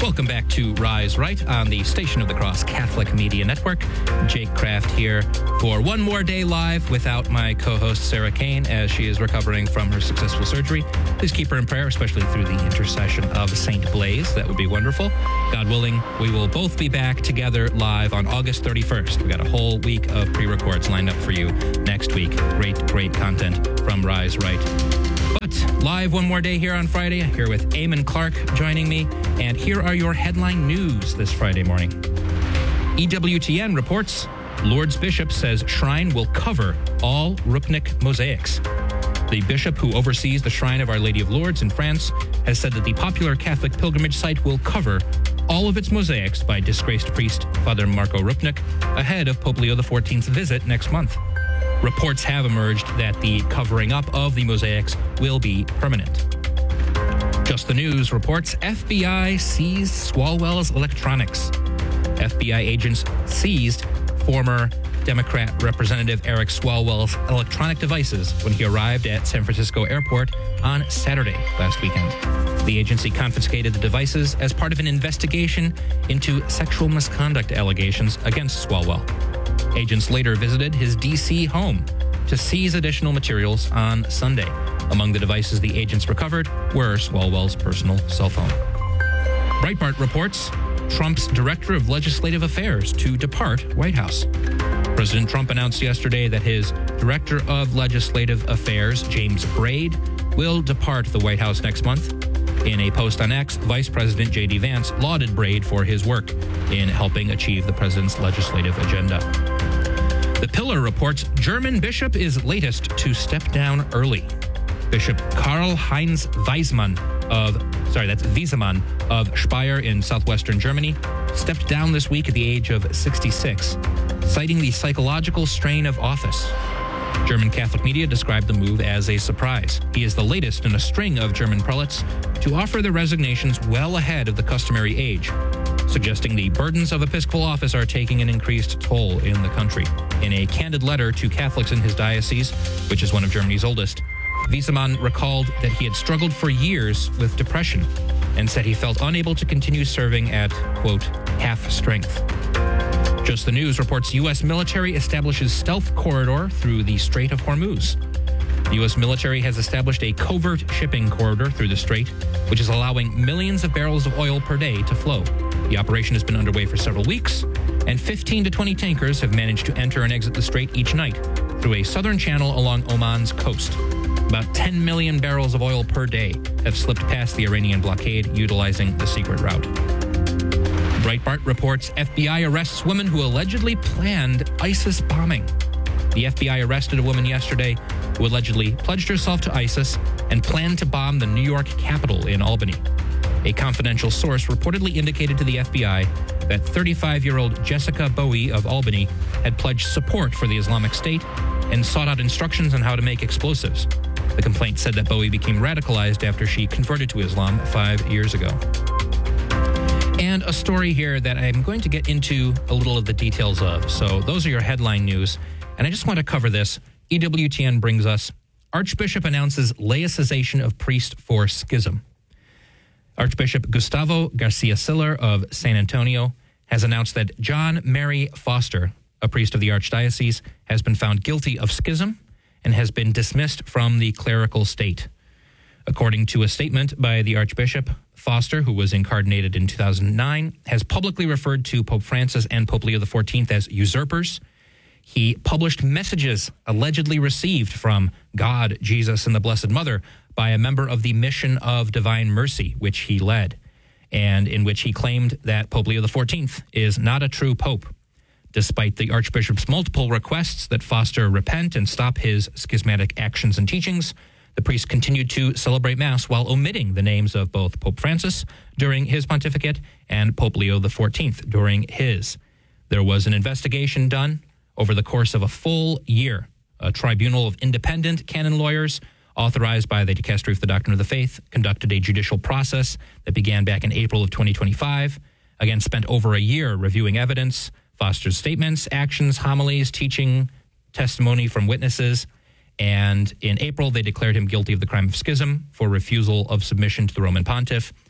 Welcome back to Rise Right on the Station of the Cross Catholic Media Network. Jake Kraft here for one more day live without my co-host Sarah Kane as she is recovering from her successful surgery. Please keep her in prayer, especially through the intercession of Saint Blaise. That would be wonderful. God willing, we will both be back together live on August 31st. We got a whole week of pre-records lined up for you next week. Great content from Rise Right. But live one more day here on Friday, here with Eamon Clark joining me. And here are your headline news this Friday morning. EWTN reports Lourdes Bishop says shrine will cover all Rupnik mosaics. The bishop who oversees the Shrine of Our Lady of Lourdes in France has said that the popular Catholic pilgrimage site will cover all of its mosaics by disgraced priest Father Marco Rupnik ahead of Pope Leo XIV's visit next month. Reports have emerged that the covering up of the mosaics will be permanent. Just the News reports FBI seized Swalwell's electronics. FBI agents seized former Democrat Representative Eric Swalwell's electronic devices when he arrived at San Francisco Airport on Saturday last weekend. The agency confiscated the devices as part of an investigation into sexual misconduct allegations against Swalwell. Agents later visited his D.C. home to seize additional materials on Sunday. Among the devices the agents recovered were Swalwell's personal cell phone. Breitbart reports Trump's Director of Legislative Affairs to depart White House. President Trump announced yesterday that his Director of Legislative Affairs, James Braid, will depart the White House next month. In a post on X, Vice President J.D. Vance lauded Braid for his work in helping achieve the president's legislative agenda. The Pillar reports German bishop is latest to step down early. Bishop Karl-Heinz Wiesemann of Speyer in southwestern Germany stepped down this week at the age of 66, citing the psychological strain of office. German Catholic media described the move as a surprise. He is the latest in a string of German prelates to offer their resignations well ahead of the customary age, suggesting the burdens of episcopal office are taking an increased toll in the country. In a candid letter to Catholics in his diocese, which is one of Germany's oldest, Wiesemann recalled that he had struggled for years with depression and said he felt unable to continue serving at, quote, half strength. Just the News reports U.S. military establishes stealth corridor through the Strait of Hormuz. The U.S. military has established a covert shipping corridor through the strait, which is allowing millions of barrels of oil per day to flow. The operation has been underway for several weeks, and 15 to 20 tankers have managed to enter and exit the strait each night through a southern channel along Oman's coast. About 10 million barrels of oil per day have slipped past the Iranian blockade utilizing the secret route. Breitbart reports FBI arrests woman who allegedly planned ISIS bombing. The FBI arrested a woman yesterday who allegedly pledged herself to ISIS and planned to bomb the New York Capitol in Albany. A confidential source reportedly indicated to the FBI that 35-year-old Jessica Bowie of Albany had pledged support for the Islamic State and sought out instructions on how to make explosives. The complaint said that Bowie became radicalized after she converted to Islam 5 years ago. And a story here that I'm going to get into a little of the details of. So those are your headline news. And I just want to cover this. EWTN brings us Archbishop announces laicization of priest for schism. Archbishop Gustavo Garcia Siller of San Antonio has announced that John Mary Foster, a priest of the Archdiocese, has been found guilty of schism and has been dismissed from the clerical state. According to a statement by the Archbishop, Foster, who was incarnated in 2009, has publicly referred to Pope Francis and Pope Leo XIV as usurpers. He published messages allegedly received from God, Jesus, and the Blessed Mother by a member of the Mission of Divine Mercy, which he led, and in which he claimed that Pope Leo XIV is not a true pope. Despite the Archbishop's multiple requests that Foster repent and stop his schismatic actions and teachings, the priest continued to celebrate Mass while omitting the names of both Pope Francis during his pontificate and Pope Leo XIV during his. There was an investigation done over the course of a full year. A tribunal of independent canon lawyers authorized by the Dicastery for the Doctrine of the Faith conducted a judicial process that began back in April of 2025. Again, spent over a year reviewing evidence, Foster's statements, actions, homilies, teaching, testimony from witnesses. And in April, they declared him guilty of the crime of schism for refusal of submission to the Roman pontiff.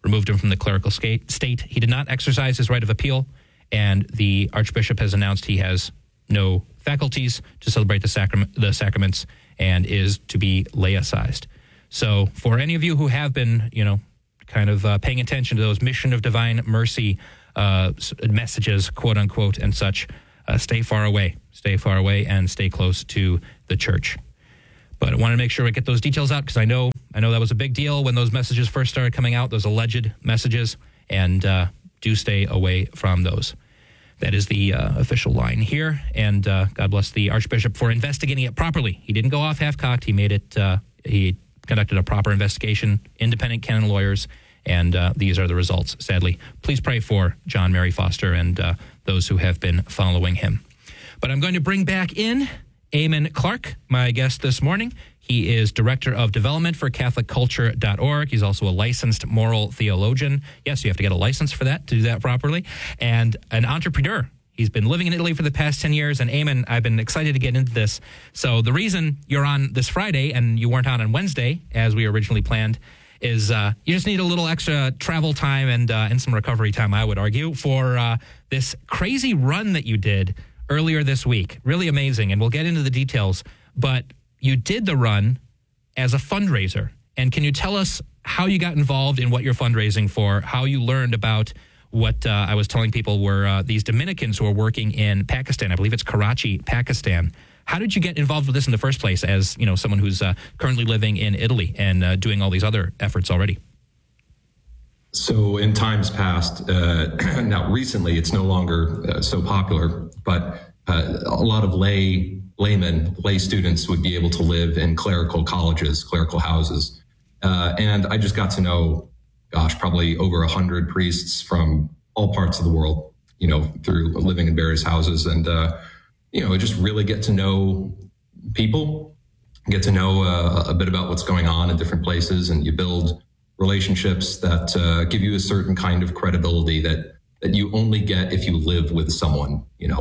removed him from the clerical state. He did not exercise his right of appeal, and the Archbishop has announced he has no faculties to celebrate the sacraments and is to be laicized. So for any of you who have been, kind of paying attention to those Mission of Divine Mercy messages, quote unquote, and such, stay far away and stay close to the church. But I want to make sure I get those details out, because I know that was a big deal when those messages first started coming out, those alleged messages, and do stay away from those. That is the official line here, and God bless the Archbishop for investigating it properly. He didn't go off half-cocked. He conducted a proper investigation, independent canon lawyers, and these are the results, sadly. Please pray for John Mary Foster and those who have been following him. But I'm going to bring back in Eamon Clark, my guest this morning. He is Director of Development for CatholicCulture.org. He's also a licensed moral theologian. Yes, you have to get a license for that, to do that properly. And an entrepreneur. He's been living in Italy for the past 10 years. And Eamon, I've been excited to get into this. So the reason you're on this Friday and you weren't on Wednesday, as we originally planned, is you just need a little extra travel time and some recovery time, I would argue, for this crazy run that you did earlier this week. Really amazing. And we'll get into the details. But you did the run as a fundraiser. And can you tell us how you got involved in what you're fundraising for, how you learned about what I was telling people were these Dominicans who are working in Pakistan? I believe it's Karachi, Pakistan. How did you get involved with this in the first place as, someone who's currently living in Italy and doing all these other efforts already? So in times past, now recently it's no longer so popular, but a lot of lay students would be able to live in clerical colleges, clerical houses. And I just got to know, probably over 100 priests from all parts of the world, through living in various houses. And, just really get to know people, get to know a bit about what's going on in different places. And you build relationships that give you a certain kind of credibility that you only get if you live with someone,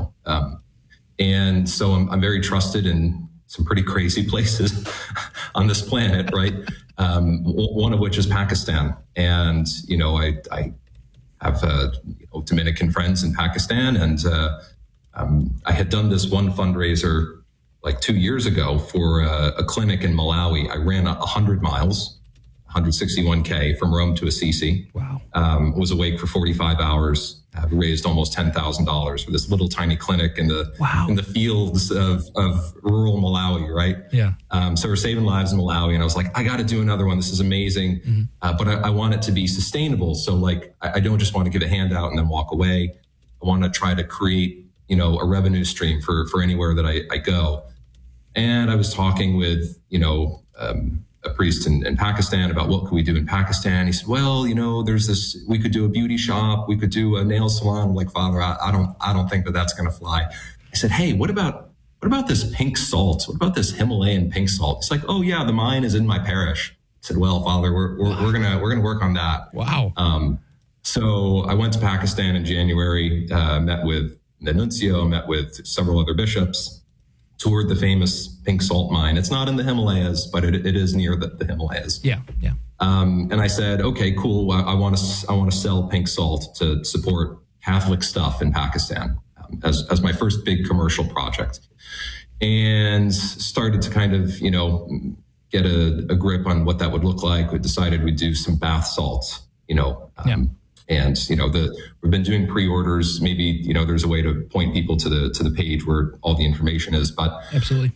and so I'm very trusted in some pretty crazy places on this planet, right? One of which is Pakistan. And, I have Dominican friends in Pakistan. And I had done this one fundraiser like 2 years ago for a clinic in Malawi. I ran 100 miles, 161K from Rome to Assisi. Wow. Was awake for 45 hours. Raised almost $10,000 for this little tiny clinic in the fields of rural Malawi, right? Yeah. So we're saving lives in Malawi, and I was like, I got to do another one. This is amazing, but I want it to be sustainable. So I don't just want to give a handout and then walk away. I want to try to create, a revenue stream for anywhere that I go. And I was talking with, a priest in Pakistan about what could we do in Pakistan. He said, well, there's this, we could do a beauty shop. We could do a nail salon. I'm like, Father, I don't think that's going to fly. I said, hey, what about this pink salt? What about this Himalayan pink salt? It's like, oh yeah, the mine is in my parish. I said, well, Father, we're going to work on that. Wow. So I went to Pakistan in January, met with the nuncio, met with several other bishops, toured the famous pink salt mine. It's not in the Himalayas, but it is near the Himalayas. Yeah. And I said, okay, cool. I want to sell pink salt to support Catholic stuff in Pakistan as my first big commercial project, and started to kind of get a grip on what that would look like. We decided we'd do some bath salts, And we've been doing pre-orders. Maybe there's a way to point people to the page where all the information is. But absolutely,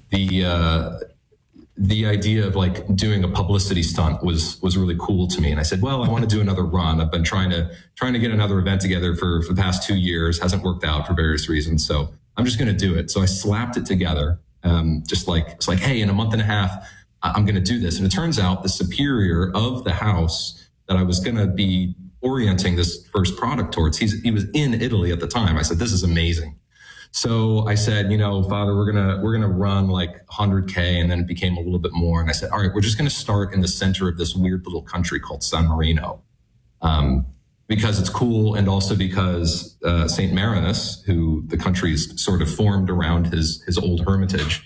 the idea of doing a publicity stunt was really cool to me. And I said, well, I want to do another run. I've been trying to get another event together for the past 2 years. Hasn't worked out for various reasons. So I'm just going to do it. So I slapped it together. It's like, hey, in a month and a half, I'm going to do this. And it turns out the superior of the house that I was going to be orienting this first product towards, he was in Italy at the time. I said, this is amazing. So I said, Father, we're gonna run 100K, and then it became a little bit more. And I said, all right, we're just gonna start in the center of this weird little country called San Marino, because it's cool, and also because Saint Marinus, who the country's sort of formed around his old hermitage,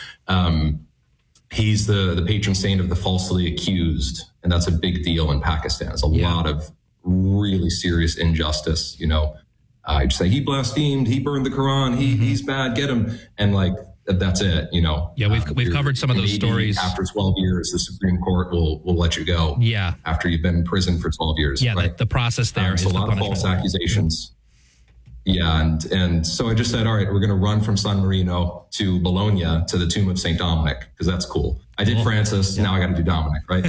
he's the patron saint of the falsely accused, and that's a big deal in Pakistan. There's a lot of really serious injustice, I'd say he blasphemed, he burned the Quran, he's bad, get him. And like, that's it, Yeah, we've covered some of those stories. After 12 years, the Supreme Court will let you go. Yeah. After you've been in prison for 12 years. Yeah, right? the process there is a lot of false accusations. Yeah, and so I just said, all right, we're going to run from San Marino to Bologna to the tomb of St. Dominic, because that's cool. I did Francis, now I got to do Dominic, right?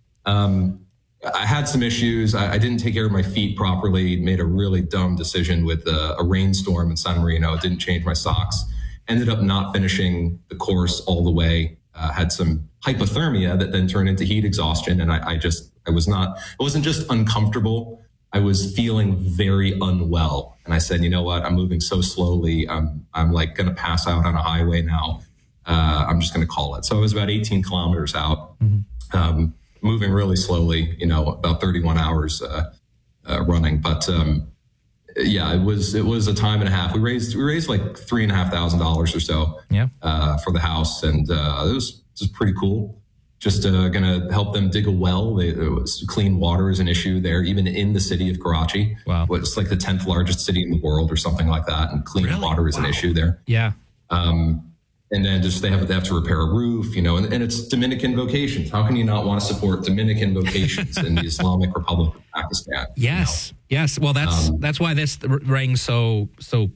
I had some issues. I didn't take care of my feet properly, made a really dumb decision with a rainstorm in San Marino, didn't change my socks, ended up not finishing the course all the way, had some hypothermia that then turned into heat exhaustion. And I wasn't just uncomfortable, I was feeling very unwell. And I said, you know what? I'm moving so slowly. I'm like going to pass out on a highway now. I'm just going to call it. So I was about 18 kilometers out, moving really slowly, about 31 hours running. But yeah, it was a time and a half. We raised like $3,500 or so for the house. And it was pretty cool. Just going to help them dig a well. Clean water is an issue there, even in the city of Karachi. Wow. It's like the 10th largest city in the world or something like that. And clean water is an issue there. Yeah. And then just they have to repair a roof, and it's Dominican vocations. How can you not want to support Dominican vocations in the Islamic Republic of Pakistan? Yes. Yes. Well, that's why this rang so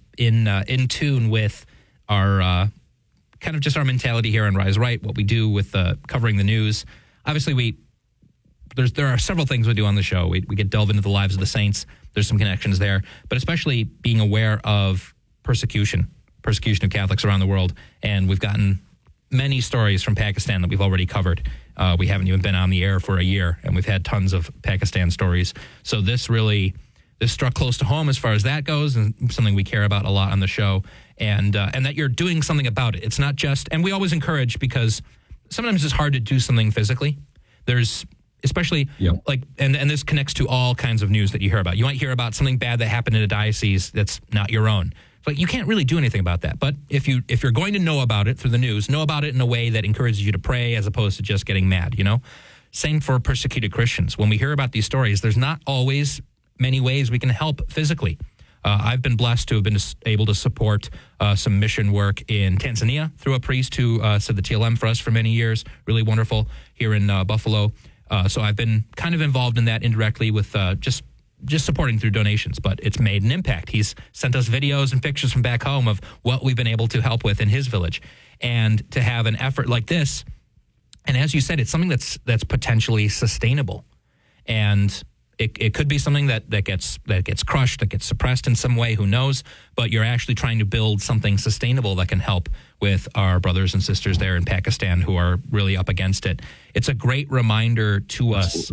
in tune with our kind of just our mentality here on Rise Right, what we do with covering the news. Obviously, there are several things we do on the show. We get delve into the lives of the saints. There's some connections there, but especially being aware of persecution of Catholics around the world. And we've gotten many stories from Pakistan that we've already covered. We haven't even been on the air for a year, and we've had tons of Pakistan stories. So this struck close to home as far as that goes, and something we care about a lot on the show. And that you're doing something about it. It's not just, and we always encourage, because sometimes it's hard to do something physically. There's especially like, and this connects to all kinds of news that you hear about. You might hear about something bad that happened in a diocese that's not your own. But you can't really do anything about that. But if you're going to know about it through the news, know about it in a way that encourages you to pray as opposed to just getting mad, Same for persecuted Christians. When we hear about these stories, there's not always many ways we can help physically. I've been blessed to have been able to support some mission work in Tanzania through a priest who said the TLM for us for many years. Really wonderful here in Buffalo. So I've been kind of involved in that indirectly with just supporting through donations, but it's made an impact. He's sent us videos and pictures from back home of what we've been able to help with in his village. And to have an effort like this, and as you said, it's something that's potentially sustainable. And it could be something that gets crushed, that gets suppressed in some way, who knows, but you're actually trying to build something sustainable that can help with our brothers and sisters there in Pakistan who are really up against it. It's a great reminder to us,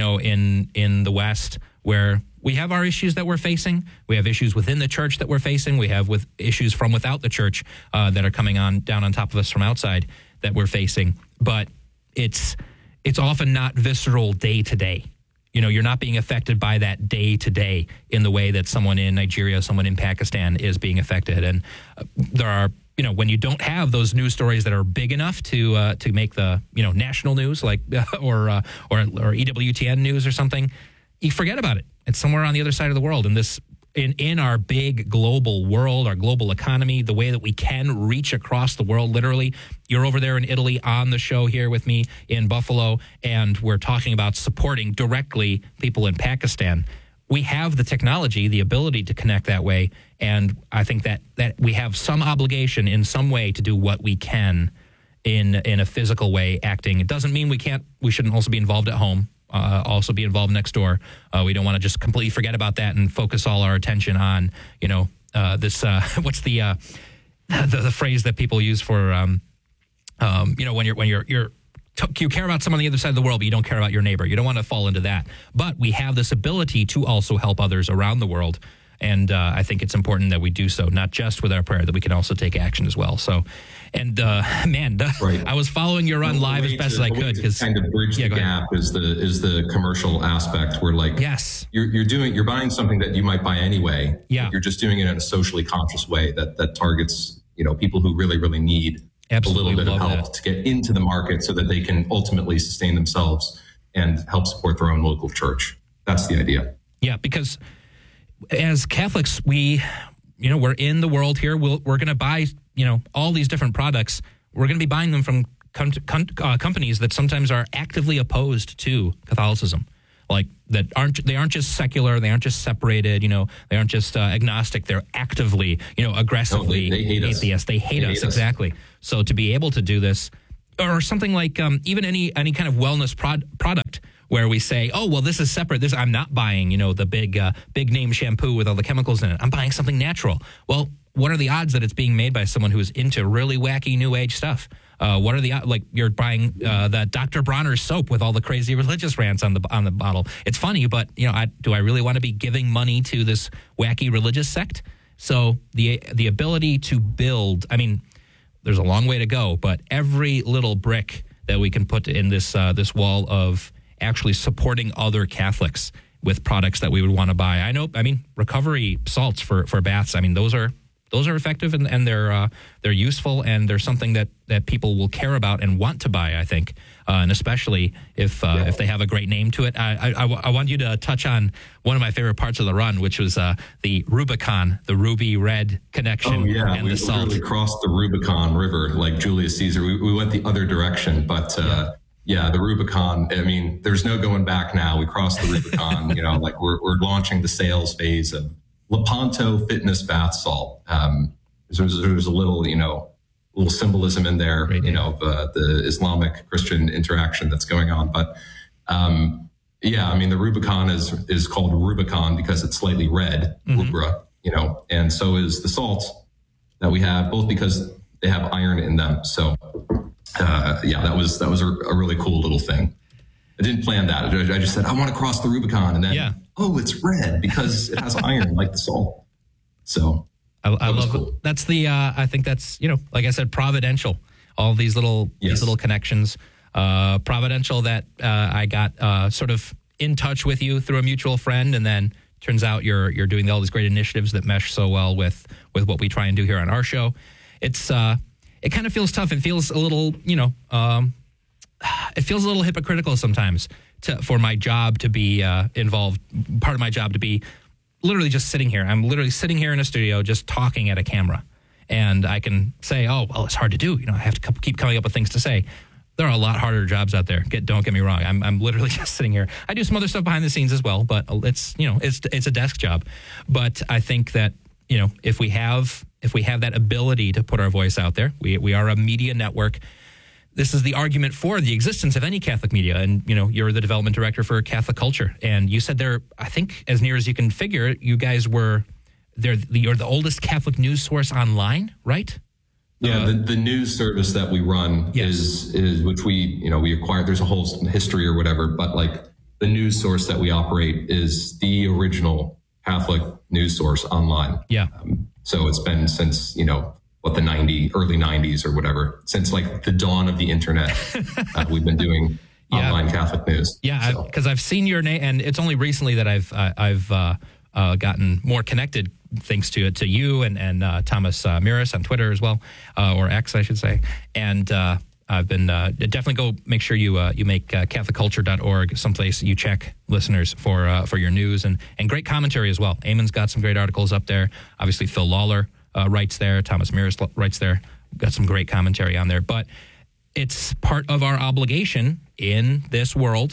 in the West, where we have our issues that we're facing. We have issues within the church that we're facing. We have issues from without the church that are coming down on top of us from outside that we're facing. But it's often not visceral day to day. You're not being affected by that day to day in the way that someone in Nigeria, someone in Pakistan is being affected. And there are, when you don't have those news stories that are big enough to make the, national news, like or EWTN news or something, you forget about it. It's somewhere on the other side of the world. And this, in our big global world, our global economy, the way that we can reach across the world, literally, you're over there in Italy on the show here with me in Buffalo, and we're talking about supporting directly people in Pakistan. We have the technology, the ability to connect that way. And I think that we have some obligation in some way to do what we can in a physical way, acting. It doesn't mean we shouldn't also be involved at home. Also be involved next door. We don't want to just completely forget about that and focus all our attention on, this, what's the phrase that people use for, when you care about someone on the other side of the world, but you don't care about your neighbor. You don't want to fall into that. But we have this ability to also help others around the world. And I think it's important that we do so, not just with our prayer, that we can also take action as well. So, and right. I was following your run live as best as I could, because kind of bridge the gap is the commercial aspect where, like, yes, you're buying something that you might buy anyway. Yeah, you're just doing it in a socially conscious way that targets people who really, really need Absolutely. a little bit of help to get into the market so that they can ultimately sustain themselves and help support their own local church. That's the idea. Yeah, because as Catholics, we're in the world here. We're going to buy, all these different products. We're going to be buying them from companies that sometimes are actively opposed to Catholicism. Like they aren't just secular, they aren't just separated, they aren't just agnostic, they're actively, aggressively they hate atheists. They hate us, exactly. So to be able to do this, or something like even any kind of wellness product where we say, oh, well, this is separate. I'm not buying, the big name shampoo with all the chemicals in it. I'm buying something natural. Well, what are the odds that it's being made by someone who's into really wacky new age stuff? What are the you're buying that Dr. Bronner's soap with all the crazy religious rants on the bottle? It's funny, but do I really want to be giving money to this wacky religious sect? So the ability to build, there's a long way to go, but every little brick that we can put in this wall of actually supporting other Catholics with products that we would want to buy. Recovery salts for baths. Those are effective and they're useful, and they're something that people will care about and want to buy, I think, and especially if they have a great name to it. I want you to touch on one of my favorite parts of the run, which was the Rubicon, the ruby red connection. Oh, yeah. And the salt. We crossed the Rubicon River like Julius Caesar. We went the other direction, but the Rubicon, there's no going back now. We crossed the Rubicon, we're launching the sales phase of Lepanto Fitness Bath Salt. There's a little symbolism in there, of the Islamic Christian interaction that's going on. But the Rubicon is called Rubicon because it's slightly red, rubra, and so is the salt that we have, both because they have iron in them. So that was a really cool little thing. I didn't plan that. I just said, I want to cross the Rubicon. And then, it's red because it has iron like the salt. So I love cool. That's I think that's, like I said, providential. All these little connections. Providential that I got sort of in touch with you through a mutual friend. And then turns out you're doing all these great initiatives that mesh so well with what we try and do here on our show. It's it kind of feels tough. It feels a little, it feels a little hypocritical sometimes for my job to be involved. Part of my job to be literally just sitting here. I'm literally sitting here in a studio just talking at a camera. And I can say, oh, well, it's hard to do. I have to keep coming up with things to say. There are a lot harder jobs out there. Don't get me wrong. I'm literally just sitting here. I do some other stuff behind the scenes as well, but it's a desk job. But I think that, if we have that ability to put our voice out there, we are a media network. This is the argument for the existence of any Catholic media. And, you're the development director for Catholic Culture. And you said I think as near as you can figure, you guys you're the oldest Catholic news source online, right? Yeah, the news service that we run is which we acquired. There's a whole history or whatever, but like the news source that we operate is the original Catholic news source online. Yeah. So it's been since, the early 90s or whatever, since like the dawn of the internet, we've been doing online Catholic news. Yeah, because I've seen your name, and it's only recently that I've gotten more connected thanks to you and Thomas Miras on Twitter as well, or X, I should say. And I've been definitely go make sure you make CatholicCulture.org someplace you check, listeners, for your news and great commentary as well. Eamon's got some great articles up there. Obviously, Phil Lawler writes there. Thomas Miras writes there. Got some great commentary on there. But it's part of our obligation in this world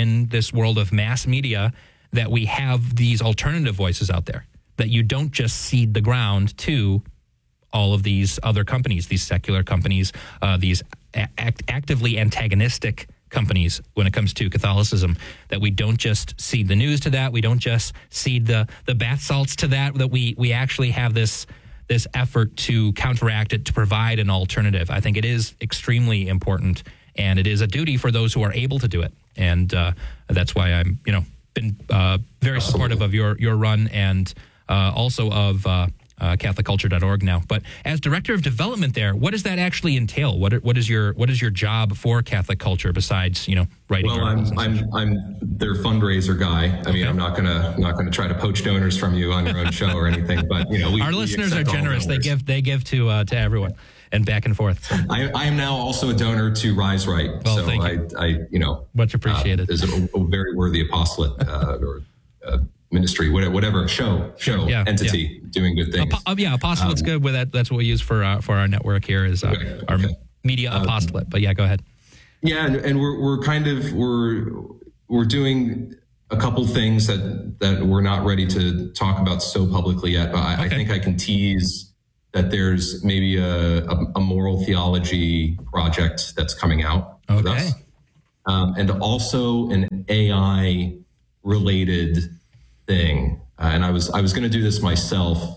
of mass media, that we have these alternative voices out there, that you don't just cede the ground to all of these other companies, these secular companies, these actively antagonistic companies when it comes to Catholicism, that we don't just cede the news to that. We don't just cede the bath salts to that we actually have this effort to counteract it, to provide an alternative. I think it is extremely important, and it is a duty for those who are able to do it. And that's why I'm, been very supportive of your run, and also of CatholicCulture.org now. But as director of development there, what does that actually entail? What is your job for Catholic Culture besides writing? Well, I'm their fundraiser guy. I'm not gonna try to poach donors from you on your own show or anything. But our listeners are generous. They give to everyone and back and forth. I am now also a donor to Rise Right. Well, so thank you. I much appreciated. Is a very worthy apostolate or ministry, whatever show entity doing good things. Apostolate's good with that. That's what we use for our network here is our media apostolate. But yeah, go ahead. Yeah, and we're doing a couple things that we're not ready to talk about so publicly yet. But I think I can tease that there's maybe a moral theology project that's coming out with us, and also an AI related thing. And I was going to do this myself.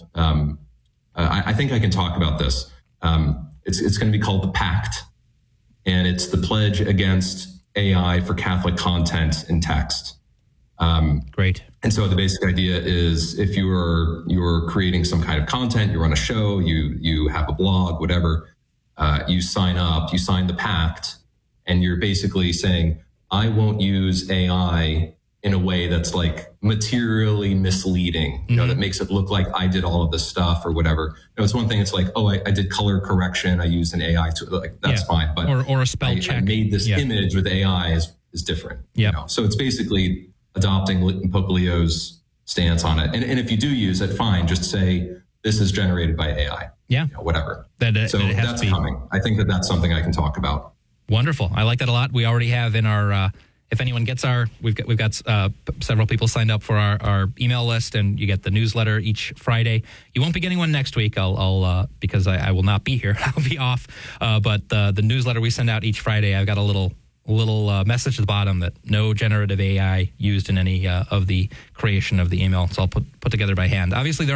I think I can talk about this. It's going to be called The Pact, and it's the pledge against AI for Catholic content in text. Great. And so the basic idea is if you're creating some kind of content, you run a show, you have a blog, whatever, you sign up, you sign the pact, and you're basically saying, I won't use AI in a way that's like materially misleading, you know, that makes it look like I did all of this stuff or whatever. You know, it's one thing. It's like, oh, I did color correction. I used an AI tool. Like that's fine. But or a spell check. I made this image with AI is different. Yeah. You know? So it's basically adopting Pope Leo's stance on it. And if you do use it, fine. Just say this is generated by AI. Yeah. You know, whatever. So that's coming. I think that's something I can talk about. Wonderful. I like that a lot. We already have in our, if anyone gets we've got several people signed up for our email list, and you get the newsletter each Friday. You won't be getting one next week. I'll because I will not be here. I'll be off. But the newsletter we send out each Friday, I've got a little message at the bottom that no generative AI used in any of the creation of the email. It's all put together by hand. Obviously,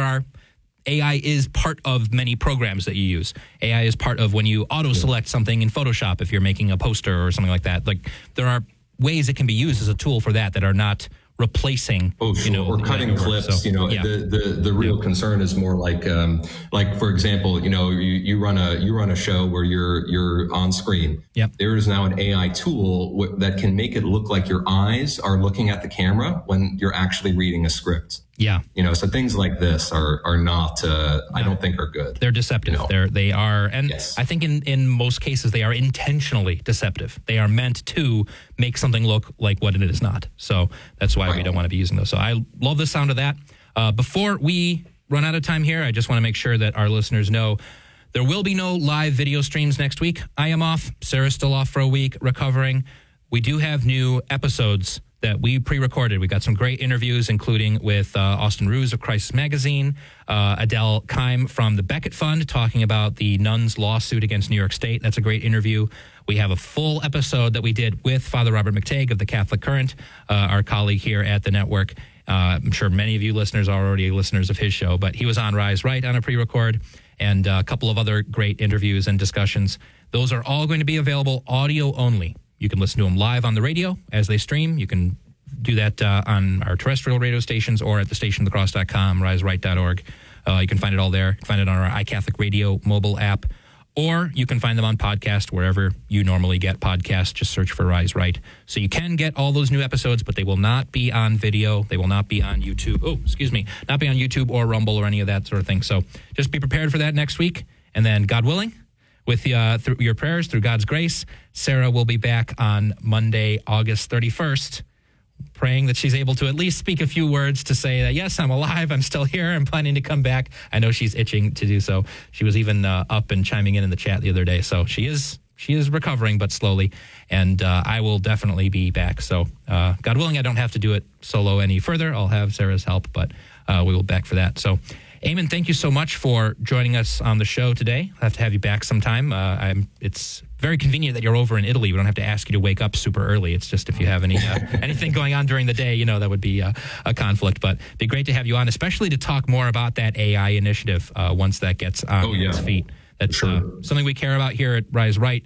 AI is part of many programs that you use. AI is part of when you auto-select something in Photoshop if you're making a poster or something like that. Like there are ways it can be used as a tool for that are not replacing, or cutting clips. So, the real concern is more like for example, you run a show where you're on screen. Yep. There is now an AI tool that can make it look like your eyes are looking at the camera when you're actually reading a script. Yeah. So things like this are not, I don't think are good. They're deceptive. No. They are. And yes. I think in most cases, they are intentionally deceptive. They are meant to make something look like what it is not. So that's why we don't want to be using those. So I love the sound of that. Before we run out of time here, I just want to make sure that our listeners know there will be no live video streams next week. I am off. Sarah's still off for a week, recovering. We do have new episodes that we pre-recorded. We got some great interviews, including with Austin Ruse of Crisis Magazine, Adele Keim from the Becket Fund talking about the nuns' lawsuit against New York State. That's a great interview. We have a full episode that we did with Father Robert McTague of the Catholic Current, our colleague here at the network. I'm sure many of you listeners are already listeners of his show, but he was on Rise Right on a pre-record, and a couple of other great interviews and discussions. Those are all going to be available audio only. You can listen to them live on the radio as they stream. You can do that on our terrestrial radio stations or at thestationofthecross.com, riseright.org. You can find it all there. You can find it on our iCatholic Radio mobile app, or you can find them on podcast wherever you normally get podcasts. Just search for Rise Right. So you can get all those new episodes, but they will not be on video. They will not be on YouTube. Not be on YouTube or Rumble or any of that sort of thing. So just be prepared for that next week. And then, God willing, with through your prayers, through God's grace, Sarah will be back on Monday, August 31st, praying that she's able to at least speak a few words to say that, yes, I'm alive, I'm still here, I'm planning to come back. I know she's itching to do so. She was even up and chiming in the chat the other day. So she is recovering, but slowly, and I will definitely be back. So God willing, I don't have to do it solo any further. I'll have Sarah's help, but we will back for that. So Eamon, thank you so much for joining us on the show today. I'll have to have you back sometime. It's very convenient that you're over in Italy. We don't have to ask you to wake up super early. It's just if you have anything going on during the day, that would be a conflict. But it'd be great to have you on, especially to talk more about that AI initiative once that gets on its feet. That's something we care about here at Rise Right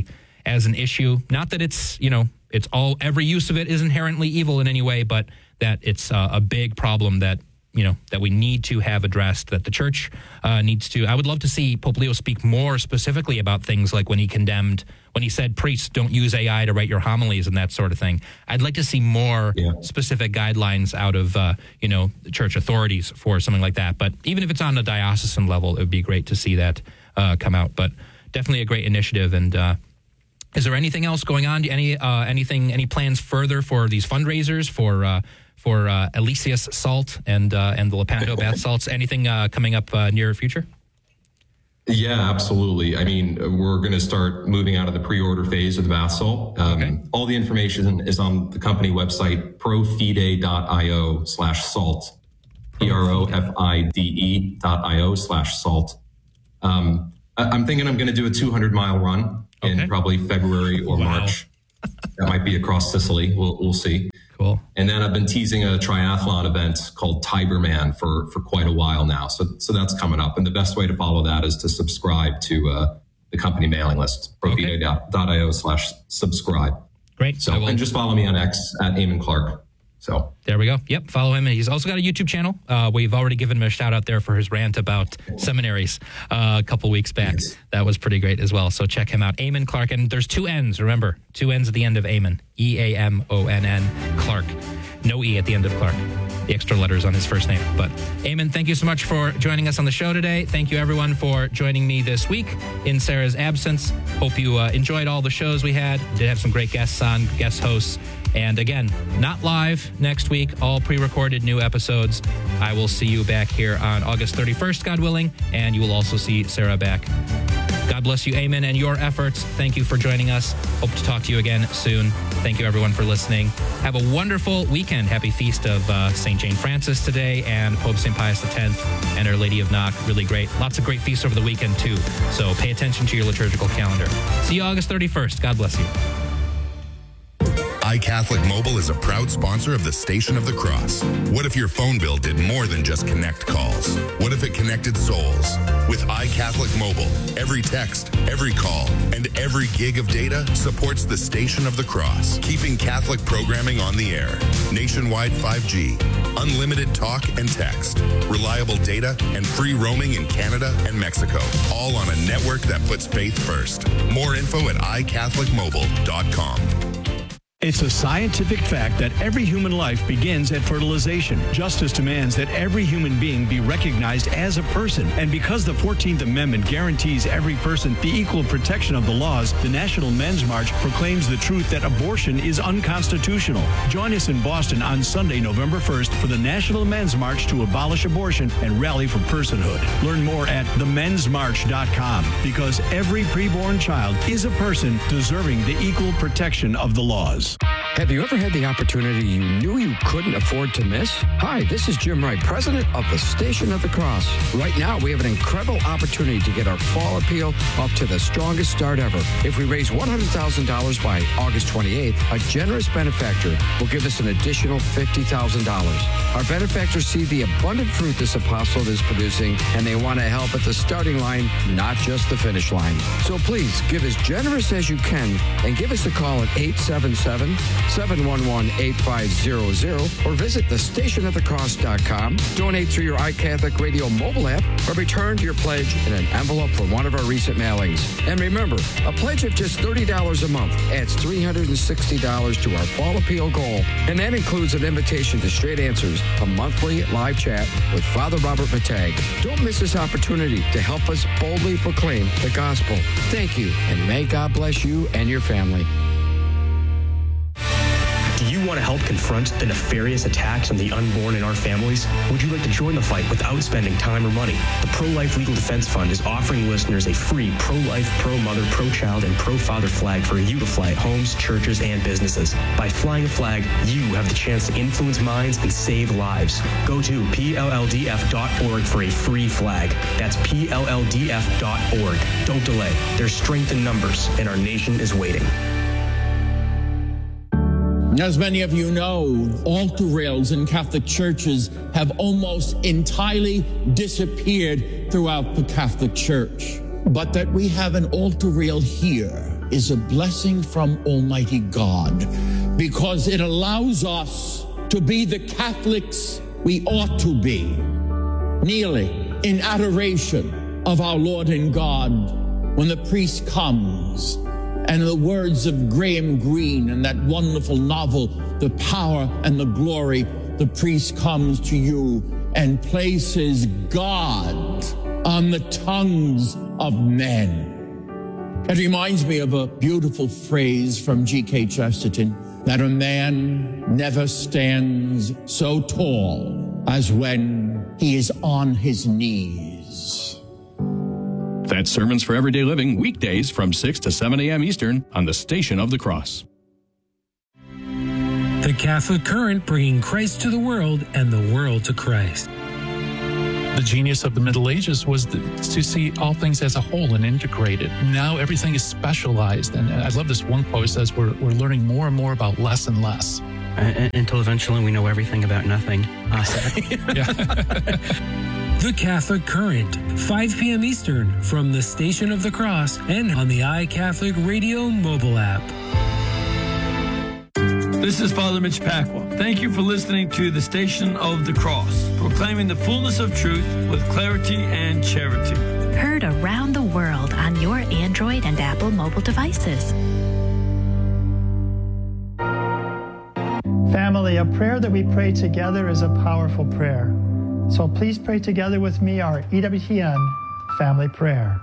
as an issue. Not that it's every use of it is inherently evil in any way, but that it's a big problem that we need to have addressed, that the church needs to. I would love to see Pope Leo speak more specifically about things like when he said priests don't use AI to write your homilies and that sort of thing. I'd like to see more specific guidelines out of, church authorities for something like that. But even if it's on a diocesan level, it would be great to see that come out. But definitely a great initiative. And is there anything else going on? Any plans further for these fundraisers for for Elysius Salt and the Lepanto bath salts. Anything coming up near future? Yeah, absolutely. I mean, we're going to start moving out of the pre-order phase of the bath salt. All the information is on the company website, profide.io/salt, profide.io/salt. I'm thinking I'm going to do a 200-mile run in probably February or March. That might be across Sicily. We'll see. Cool. And then I've been teasing a triathlon event called Tigerman for quite a while now. So that's coming up. And the best way to follow that is to subscribe to the company mailing list, profide.io/subscribe. Great. So, and just follow me on X at Eamon Clark. So there we go. Yep. Follow him. And he's also got a YouTube channel. We've already given him a shout out there for his rant about seminaries a couple weeks back. Yes. That was pretty great as well. So check him out. Eamon Clark. And there's 2 N's. Remember, 2 N's at the end of Eamon. EAMONN Clark. No E at the end of Clark. The extra letters on his first name. But Eamon, thank you so much for joining us on the show today. Thank you everyone for joining me this week in Sarah's absence. Hope you enjoyed all the shows we had. Did have some great guests on, guest hosts. And again, not live next week, all pre-recorded new episodes. I will see you back here on August 31st, God willing, and you will also see Sarah back. God bless you, Eamon, and your efforts. Thank you for joining us. Hope to talk to you again soon. Thank you, everyone, for listening. Have a wonderful weekend. Happy feast of St. Jane Frances today and Pope St. Pius X and Our Lady of Knock. Really great. Lots of great feasts over the weekend, too. So pay attention to your liturgical calendar. See you August 31st. God bless you. iCatholic Mobile is a proud sponsor of the Station of the Cross. What if your phone bill did more than just connect calls? What if it connected souls? With iCatholic Mobile, every text, every call, and every gig of data supports the Station of the Cross, keeping Catholic programming on the air. Nationwide 5G, unlimited talk and text, reliable data, and free roaming in Canada and Mexico, all on a network that puts faith first. More info at iCatholicMobile.com. It's a scientific fact that every human life begins at fertilization. Justice demands that every human being be recognized as a person. And because the 14th Amendment guarantees every person the equal protection of the laws, the National Men's March proclaims the truth that abortion is unconstitutional. Join us in Boston on Sunday, November 1st for the National Men's March to abolish abortion and rally for personhood. Learn more at themensmarch.com because every preborn child is a person deserving the equal protection of the laws. Have you ever had the opportunity you knew you couldn't afford to miss? Hi, this is Jim Wright, president of the Station of the Cross. Right now, we have an incredible opportunity to get our fall appeal up to the strongest start ever. If we raise $100,000 by August 28th, a generous benefactor will give us an additional $50,000. Our benefactors see the abundant fruit this apostolate is producing, and they want to help at the starting line, not just the finish line. So please, give as generous as you can and give us a call at 877-711-8500 or visit thestationofthecross.com. Donate through your iCatholic Radio mobile app or return your pledge in an envelope from one of our recent mailings. And remember, a pledge of just $30 a month adds $360 to our fall appeal goal. And that includes an invitation to Straight Answers, a monthly live chat with Father Robert Matag. Don't miss this opportunity to help us boldly proclaim the gospel. Thank you, and may God bless you and your family. Do you want to help confront the nefarious attacks on the unborn in our families? Would you like to join the fight without spending time or money? The Pro-Life Legal Defense Fund is offering listeners a free pro-life, pro-mother, pro-child, and pro-father flag for you to fly at homes, churches, and businesses. By flying a flag, you have the chance to influence minds and save lives. Go to PLLDF.org for a free flag. That's PLLDF.org. Don't delay. There's strength in numbers, and our nation is waiting. As many of you know, altar rails in Catholic churches have almost entirely disappeared throughout the Catholic Church. But that we have an altar rail here is a blessing from Almighty God, because it allows us to be the Catholics we ought to be, kneeling in adoration of our Lord and God when the priest comes. And in the words of Graham Greene in that wonderful novel, The Power and the Glory, the priest comes to you and places God on the tongues of men. It reminds me of a beautiful phrase from G.K. Chesterton. that a man never stands so tall as when he is on his knees. That's Sermons for Everyday Living, weekdays from 6 to 7 a.m. Eastern on the Station of the Cross. The Catholic Current, bringing Christ to the world and the world to Christ. The genius of the Middle Ages was to see all things as a whole and integrated. Now everything is specialized. And I love this one quote says we're learning more and more about less and less. Until eventually we know everything about nothing. The Catholic Current, 5 p.m. Eastern from the Station of the Cross and on the iCatholic Radio mobile app. This is Father Mitch Pacwa. Thank you for listening to the Station of the Cross, proclaiming the fullness of truth with clarity and charity. Heard around the world on your Android and Apple mobile devices. Family, a prayer that we pray together is a powerful prayer. So please pray together with me our EWTN family prayer.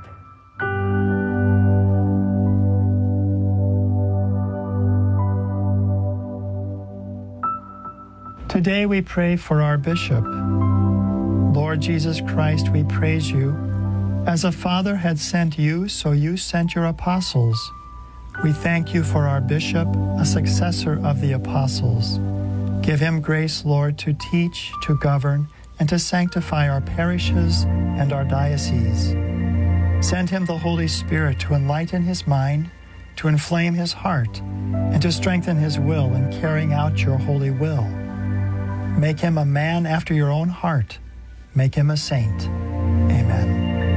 Today we pray for our bishop. Lord Jesus Christ, we praise you. As a father had sent you, so you sent your apostles. We thank you for our bishop, a successor of the apostles. Give him grace, Lord, to teach, to govern, and to sanctify our parishes and our dioceses. Send him the Holy Spirit to enlighten his mind, to inflame his heart, and to strengthen his will in carrying out your holy will. Make him a man after your own heart. Make him a saint. Amen.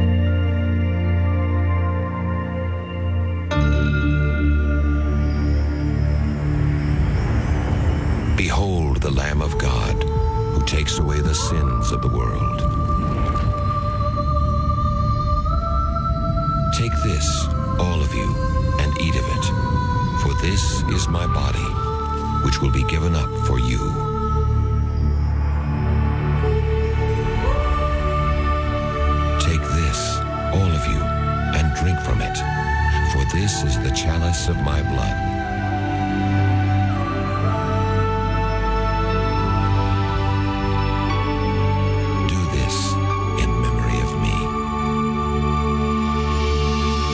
Behold the Lamb of God, who takes away the sins of the world. Take this, all of you, and eat of it, for this is my body, which will be given up for you. Take this, all of you, and drink from it, for this is the chalice of my blood. Do this in memory of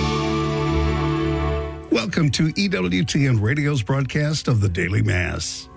me. Welcome to EWTN Radio's broadcast of the Daily Mass.